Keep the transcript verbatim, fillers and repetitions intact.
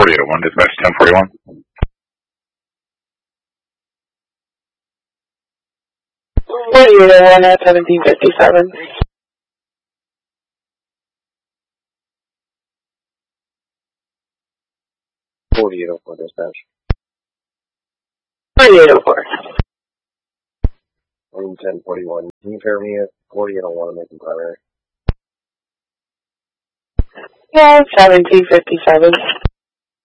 forty-eight oh one, dispatch ten forty-one. forty-eight oh one at seventeen fifty-seven. forty-eight oh four, dispatch. forty-eight oh four. Room ten forty-one. Can you pair me at forty-eight oh one and make them primary? Yeah, seventeen fifty-seven.